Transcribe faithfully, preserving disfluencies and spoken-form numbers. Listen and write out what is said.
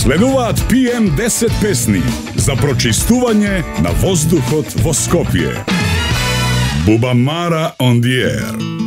Следуваат пи ем десет песни за прочистување на воздухот во Скопје. Бубамара on the air.